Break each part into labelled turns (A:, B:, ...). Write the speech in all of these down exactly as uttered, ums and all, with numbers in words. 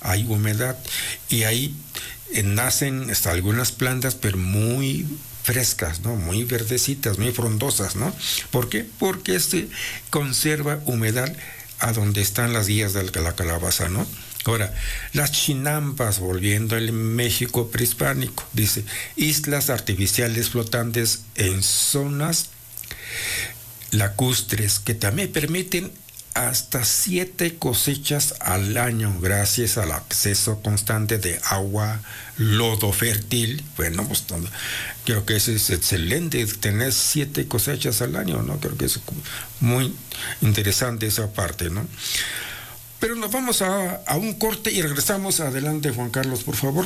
A: hay humedad y ahí eh, nacen hasta algunas plantas, pero muy frescas, ¿no? Muy verdecitas, muy frondosas, ¿no? ¿Por qué? Porque este conserva humedad a donde están las guías de la calabaza, ¿no? Ahora, las chinampas, volviendo al México prehispánico, dice, islas artificiales flotantes en zonas lacustres que también permiten hasta siete cosechas al año gracias al acceso constante de agua, lodo fértil. Bueno, pues creo que eso es excelente, tener siete cosechas al año, ¿no? Creo que es muy interesante esa parte, ¿no? Pero nos vamos a, a un corte y regresamos. Adelante, Juan Carlos, por favor.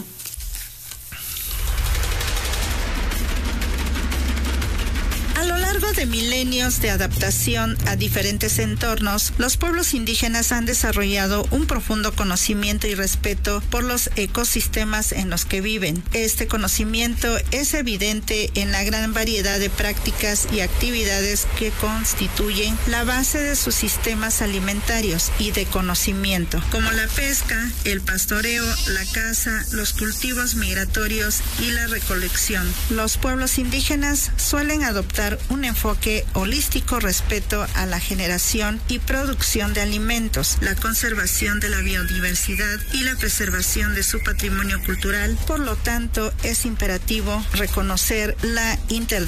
B: De milenios de adaptación a diferentes entornos, los pueblos indígenas han desarrollado un profundo conocimiento y respeto por los ecosistemas en los que viven. Este conocimiento es evidente en la gran variedad de prácticas y actividades que constituyen la base de sus sistemas alimentarios y de conocimiento, como la pesca, el pastoreo, la caza, los cultivos migratorios y la recolección. Los pueblos indígenas suelen adoptar un enfoque holístico respecto a la generación y producción de alimentos, la conservación de la biodiversidad y la preservación de su patrimonio cultural. Por lo tanto, es imperativo reconocer la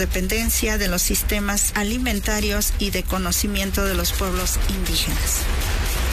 B: interdependencia de los sistemas alimentarios y de conocimiento de los pueblos indígenas.